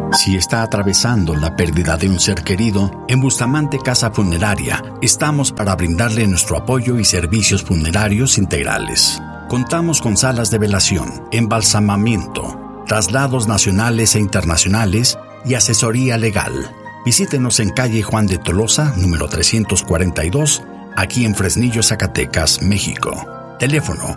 Si está atravesando la pérdida de un ser querido, en Bustamante Casa Funeraria estamos para brindarle nuestro apoyo y servicios funerarios integrales. Contamos con salas de velación, embalsamamiento, traslados nacionales e internacionales y asesoría legal. Visítenos en calle Juan de Tolosa, número 342, aquí en Fresnillo, Zacatecas, México. Teléfono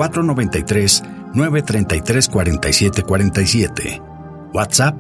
493-933-4747. WhatsApp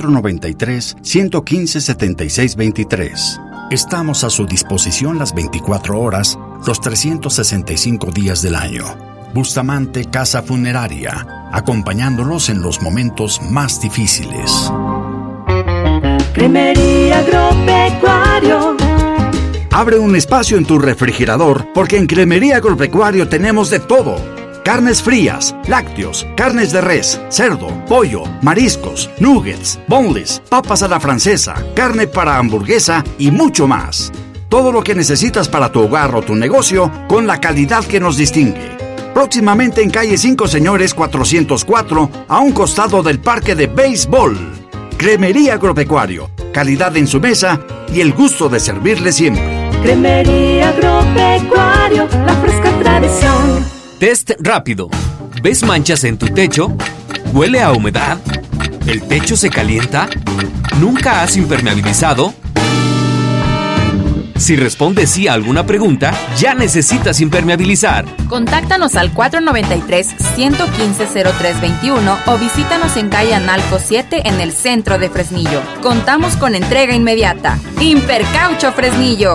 493-115-7623. Estamos a su disposición las 24 horas, los 365 días del año. Bustamante Casa Funeraria, acompañándolos en los momentos más difíciles. Cremería Agropecuario. Abre un espacio en tu refrigerador, porque en Cremería Agropecuario tenemos de todo. Carnes frías, lácteos, carnes de res, cerdo, pollo, mariscos, nuggets, boneless, papas a la francesa, carne para hamburguesa y mucho más. Todo lo que necesitas para tu hogar o tu negocio con la calidad que nos distingue. Próximamente en calle 5 Señores 404, a un costado del parque de béisbol. Cremería Agropecuario, calidad en su mesa y el gusto de servirle siempre. Cremería Agropecuario, la fresca tradición. Test rápido. ¿Ves manchas en tu techo? ¿Huele a humedad? ¿El techo se calienta? ¿Nunca has impermeabilizado? Si respondes sí a alguna pregunta, ya necesitas impermeabilizar. Contáctanos al 493-115-0321 o visítanos en calle Analco 7 en el centro de Fresnillo. Contamos con entrega inmediata. Impercaucho Fresnillo.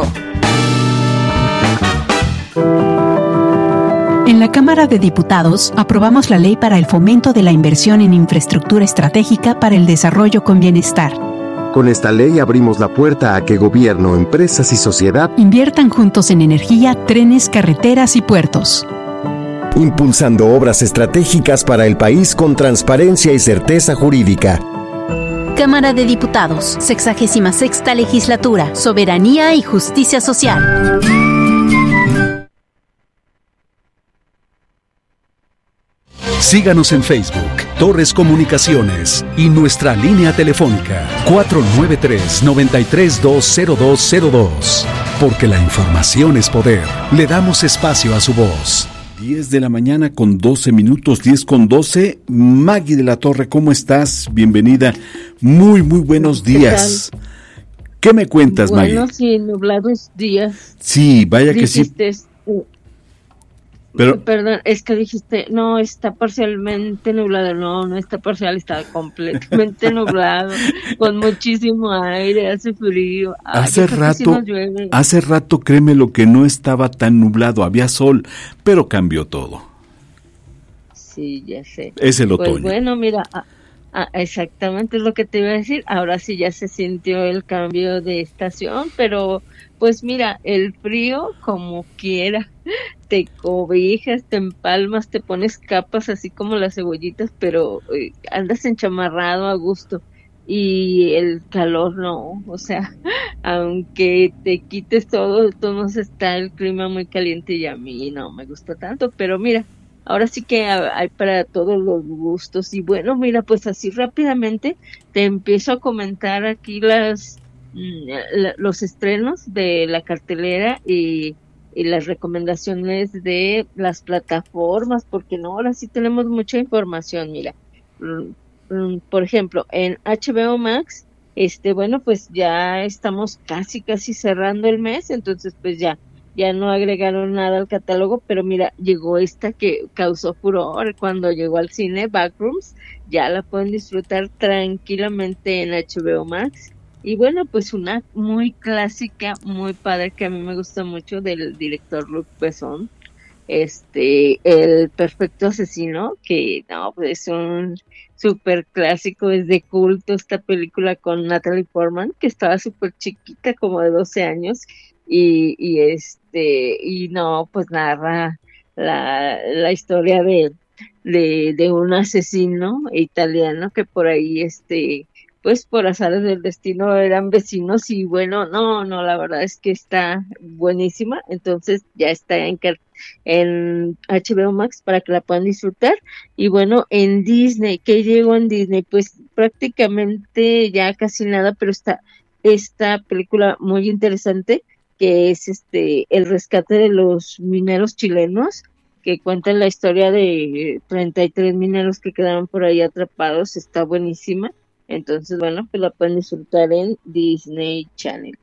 En la Cámara de Diputados aprobamos la ley para el fomento de la inversión en infraestructura estratégica para el desarrollo con bienestar. Con esta ley abrimos la puerta a que gobierno, empresas y sociedad inviertan juntos en energía, trenes, carreteras y puertos. Impulsando obras estratégicas para el país con transparencia y certeza jurídica. Cámara de Diputados, 66ª Legislatura, Soberanía y Justicia Social. Síganos en Facebook, Torres Comunicaciones y nuestra línea telefónica 493-9320202. Porque la información es poder. Le damos espacio a su voz. 10 de la mañana con 12 minutos, 10 con 12. Maggie de la Torre, ¿cómo estás? Bienvenida. Muy buenos días. ¿Qué me cuentas, Maggie? Buenos y nublados días. Sí, vaya que dijiste, sí. Pero, perdón, es que dijiste, no, está parcialmente nublado. No está parcial, está completamente nublado, con muchísimo aire, hace frío. Hace rato, créeme lo que no estaba tan nublado, había sol, pero cambió todo. Sí, ya sé. Es el otoño. Pues bueno, mira, exactamente es lo que te iba a decir. Ahora sí ya se sintió el cambio de estación, pero pues mira, el frío como quiera. Te cobijas, te empalmas, te pones capas así como las cebollitas, pero andas enchamarrado a gusto. Y el calor no, o sea, aunque te quites todo, todos está el clima muy caliente y a mí no me gusta tanto, pero mira, ahora sí que hay para todos los gustos. Y bueno, mira, pues así rápidamente te empiezo a comentar aquí los estrenos de la cartelera y las recomendaciones de las plataformas, porque no, ahora sí tenemos mucha información. Mira, por ejemplo, en HBO Max, bueno, pues ya estamos casi cerrando el mes, entonces pues ya no agregaron nada al catálogo, pero mira, llegó esta que causó furor cuando llegó al cine, Backrooms, ya la pueden disfrutar tranquilamente en HBO Max. Y bueno, pues una muy clásica, muy padre, que a mí me gusta mucho, del director Luc Besson, El Perfecto Asesino, que no, pues es un súper clásico, es de culto esta película con Natalie Portman, que estaba súper chiquita, como de 12 años, y no, pues narra la historia de un asesino italiano que por ahí, pues por azares del destino eran vecinos. Y bueno, no, la verdad es que está buenísima. Entonces ya está en en HBO Max para que la puedan disfrutar. Y bueno, en Disney, ¿qué llegó en Disney? Pues prácticamente ya casi nada, pero está esta película muy interesante que es el rescate de los mineros chilenos, que cuenta la historia de 33 mineros que quedaron por ahí atrapados. Está buenísima. Entonces, bueno, pues la pueden disfrutar en Disney Channel.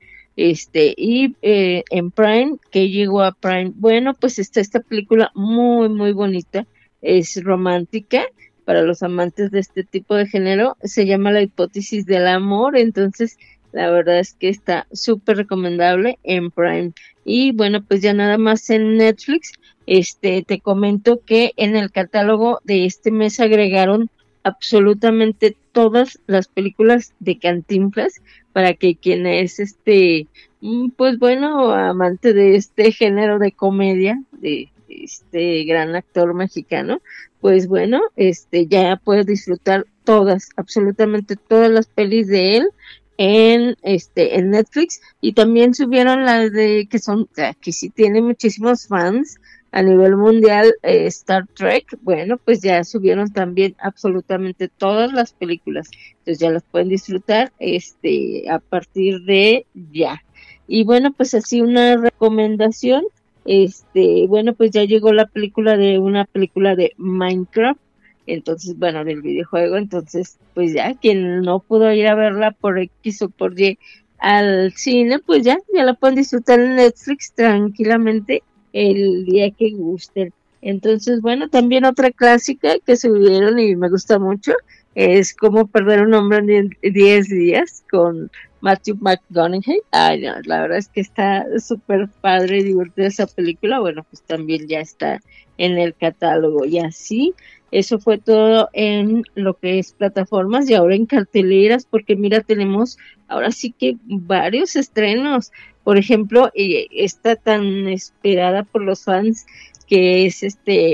En Prime, ¿qué llegó a Prime? Bueno, pues está esta película muy, muy bonita. Es romántica para los amantes de este tipo de género. Se llama La hipótesis del amor. Entonces, la verdad es que está súper recomendable en Prime. Y bueno, pues ya nada más en Netflix. Te comento que en el catálogo de este mes agregaron absolutamente todas las películas de Cantinflas para que quien es pues bueno, amante de este género de comedia de este gran actor mexicano, pues bueno, ya puedes disfrutar todas, absolutamente todas las pelis de él en Netflix. Y también subieron las de que sí tiene muchísimos fans a nivel mundial, Star Trek. Bueno, pues ya subieron también absolutamente todas las películas, entonces ya las pueden disfrutar a partir de ya. Y bueno, pues así una recomendación, bueno, pues ya llegó una película de Minecraft, entonces bueno, del videojuego. Entonces pues ya quien no pudo ir a verla por X o por Y al cine, pues ya la pueden disfrutar en Netflix tranquilamente el día que gusten. Entonces, bueno, también otra clásica que subieron y me gusta mucho es Cómo perder un hombre en 10 días con Matthew McConaughey. Ay, no, la verdad es que está súper padre y divertida esa película. Bueno, pues también ya está en el catálogo. Y así, eso fue todo en lo que es plataformas y ahora en carteleras, porque mira, tenemos ahora sí que varios estrenos. Por ejemplo, esta tan esperada por los fans que es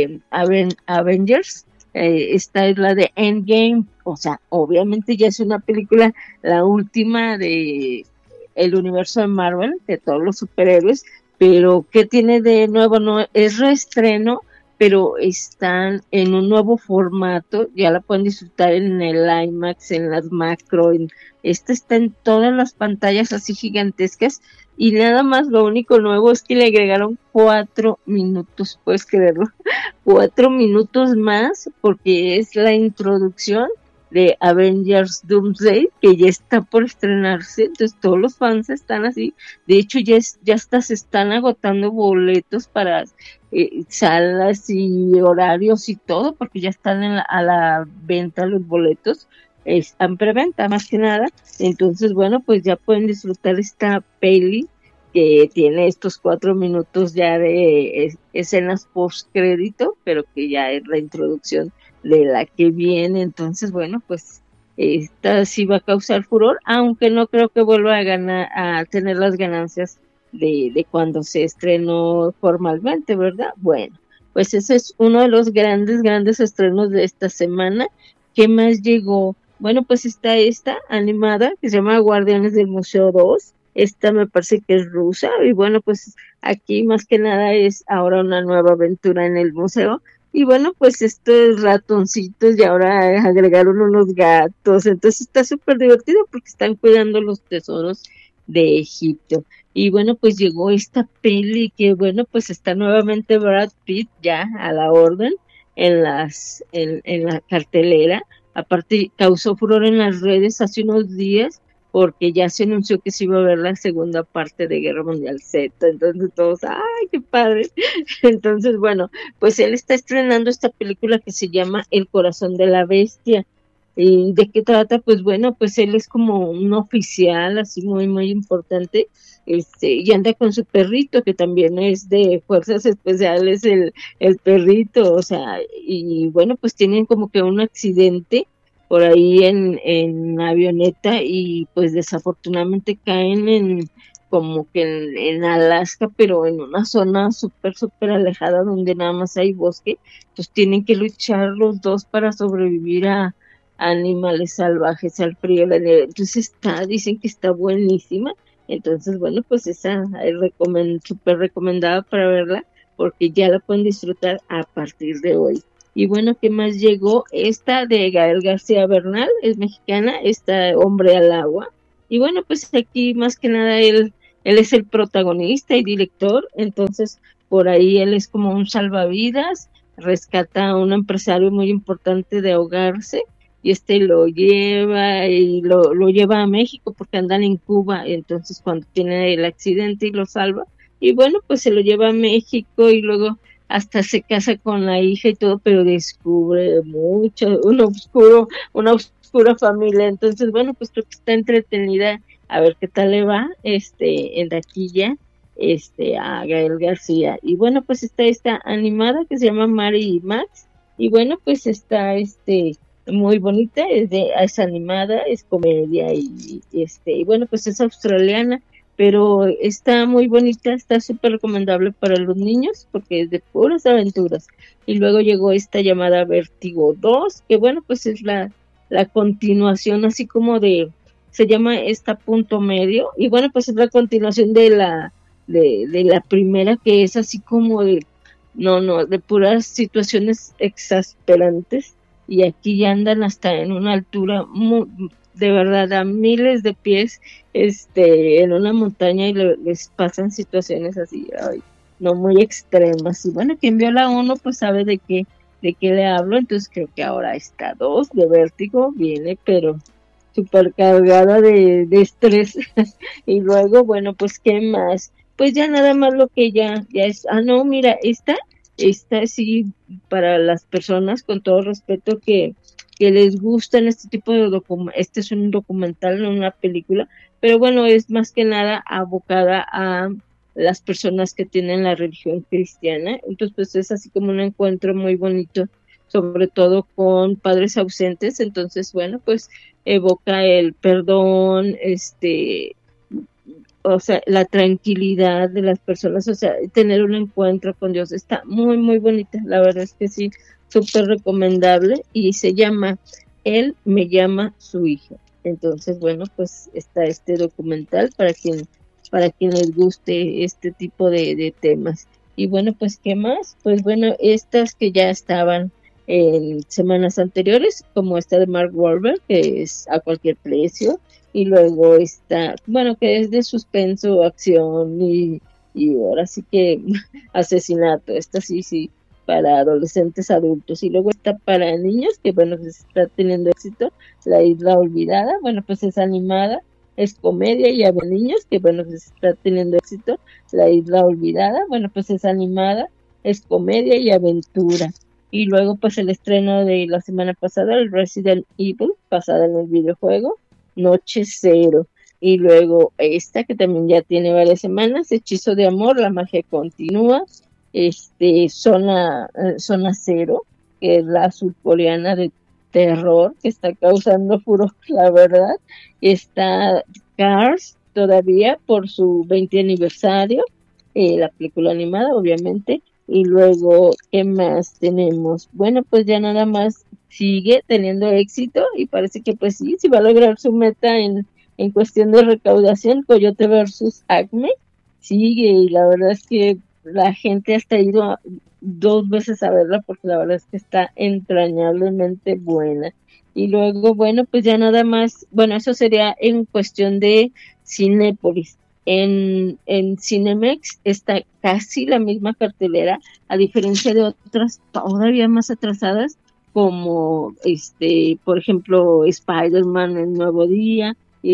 Avengers, esta es la de Endgame. O sea, obviamente ya es una película, la última de el universo de Marvel, de todos los superhéroes, pero ¿qué tiene de nuevo? No es reestreno, pero están en un nuevo formato, ya la pueden disfrutar en el IMAX, en las macro, está en todas las pantallas así gigantescas. Y nada más, lo único nuevo es que le agregaron 4 minutos, ¿puedes creerlo? 4 minutos más, porque es la introducción de Avengers Doomsday, que ya está por estrenarse. Entonces todos los fans están así. De hecho ya hasta se están agotando boletos para salas y horarios y todo, porque ya están a la venta los boletos. Están preventa más que nada. Entonces bueno, pues ya pueden disfrutar esta peli que tiene estos 4 minutos ya de escenas post crédito, pero que ya es la introducción de la que viene. Entonces bueno, pues esta sí va a causar furor, aunque no creo que vuelva a tener las ganancias de cuando se estrenó formalmente, ¿verdad? Bueno, pues ese es uno de los grandes estrenos de esta semana. ¿Qué más llegó? Bueno, pues está esta animada que se llama Guardianes del Museo 2. Esta me parece que es rusa, y bueno, pues aquí más que nada es ahora una nueva aventura en el museo. Y bueno, pues estos ratoncitos y ahora agregaron unos gatos, entonces está súper divertido porque están cuidando los tesoros de Egipto. Y bueno, pues llegó esta peli que bueno, pues está nuevamente Brad Pitt ya a la orden en la cartelera. Aparte causó furor en las redes hace unos días porque ya se anunció que se iba a ver la segunda parte de Guerra Mundial Z, entonces todos, ¡ay, qué padre! Entonces, bueno, pues él está estrenando esta película que se llama El Corazón de la Bestia. ¿Y de qué trata? Pues bueno, pues él es como un oficial así muy, muy importante, y anda con su perrito, que también es de fuerzas especiales el perrito, o sea, y bueno, pues tienen como que un accidente por ahí en avioneta, y pues desafortunadamente caen como que en Alaska, pero en una zona súper alejada donde nada más hay bosque. Pues tienen que luchar los dos para sobrevivir a animales salvajes, al frío, la nieve. Entonces dicen que está buenísima. Entonces bueno, pues esa es súper recomendada para verla porque ya la pueden disfrutar a partir de hoy. Y bueno, ¿qué más llegó? Esta de Gael García Bernal, es mexicana, esta Hombre al Agua. Y bueno, pues aquí más que nada él es el protagonista y director, entonces por ahí él es como un salvavidas, rescata a un empresario muy importante de ahogarse, y lo lleva y lo lleva a México porque andan en Cuba, entonces cuando tiene el accidente y lo salva, y bueno, pues se lo lleva a México y luego hasta se casa con la hija y todo, pero descubre una oscura familia. Entonces, bueno, pues creo que está entretenida, a ver qué tal le va en taquilla a Gael García. Y bueno, pues está esta animada que se llama Mary y Max, y bueno, pues está muy bonita, es animada, es comedia y bueno, pues es australiana, pero está muy bonita, está súper recomendable para los niños porque es de puras aventuras. Y luego llegó esta llamada Vértigo 2, que bueno, pues es la continuación, así como se llama esta Punto Medio, y bueno, pues es la continuación de la primera, que es así como de puras situaciones exasperantes, y aquí ya andan hasta en una altura de verdad a miles de pies en una montaña, y les pasan situaciones así no muy extremas. Y bueno, quien vio la 1 pues sabe de qué le hablo. Entonces creo que ahora esta 2 de Vértigo viene pero súper cargada de estrés. Y luego, bueno, pues qué más, pues ya nada más lo que ya es. No, mira, esta sí, para las personas, con todo respeto, que les gustan este tipo de este es un documental, no una película, pero bueno, es más que nada abocada a las personas que tienen la religión cristiana. Entonces pues es así como un encuentro muy bonito, sobre todo con padres ausentes. Entonces bueno, pues evoca el perdón, o sea, la tranquilidad de las personas, o sea, tener un encuentro con Dios. Está muy, muy bonita, la verdad es que sí, súper recomendable, y se llama Él me llama su hijo. Entonces, bueno, pues está este documental para quien les guste este tipo de temas. Y bueno, pues, ¿qué más? Pues bueno, estas que ya estaban en semanas anteriores, como esta de Mark Wahlberg, que es A Cualquier Precio, y luego está, bueno, que es de suspenso, acción y ahora sí que asesinato. Esta sí, para adolescentes, adultos. Y luego está para niños, que bueno, pues está teniendo éxito, La Isla Olvidada. Bueno, pues es animada, es comedia, y a niños, que bueno, pues está teniendo éxito, La Isla Olvidada. Bueno, pues es animada, es comedia y aventura. Y luego pues el estreno de la semana pasada, el Resident Evil, basada en el videojuego Noche Cero. Y luego esta que también ya tiene varias semanas, Hechizo de Amor, la magia continúa. Zona Cero, que es la surcoreana de terror que está causando furor, la verdad. Está Cars, todavía por su 20 aniversario, la película animada, obviamente. Y luego, ¿qué más tenemos? Bueno, pues ya nada más sigue teniendo éxito, y parece que pues sí va a lograr su meta en cuestión de recaudación. Coyote versus Acme sigue, y la verdad es que la gente hasta ha ido 2 veces a verla, porque la verdad es que está entrañablemente buena. Y luego, bueno, pues ya nada más, bueno, eso sería en cuestión de Cinépolis. En Cinemex está casi la misma cartelera, a diferencia de otras todavía más atrasadas, como por ejemplo Spider-Man, El Nuevo Día,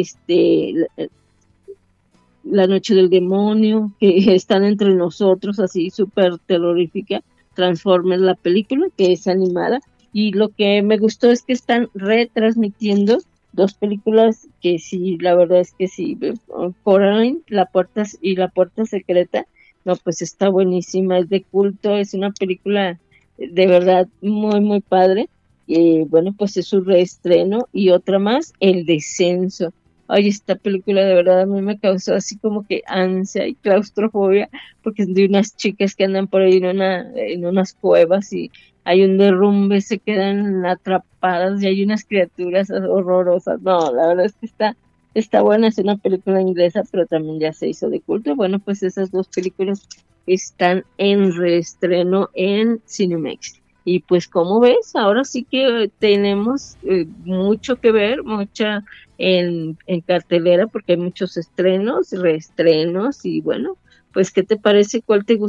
La Noche del Demonio, que están entre nosotros, así súper terrorífica. Transformers, la película, que es animada, y lo que me gustó es que están retransmitiendo 2 películas que sí, la verdad es que sí. Coraline, La Puerta Secreta, no, pues está buenísima, es de culto, es una película de verdad muy, muy padre. Bueno, pues es su reestreno. Y otra más, El Descenso. Ay, esta película de verdad a mí me causó así como que ansia y claustrofobia, porque es de unas chicas que andan por ahí en unas cuevas, y hay un derrumbe, se quedan atrapadas, y hay unas criaturas horrorosas. No, la verdad es que está buena, es una película inglesa, pero también ya se hizo de culto. Bueno, pues esas 2 películas están en reestreno en Cinemex. Y pues como ves, ahora sí que tenemos mucho que ver, mucha en cartelera, porque hay muchos estrenos, reestrenos, y bueno, pues ¿qué te parece? ¿Cuál te gusta?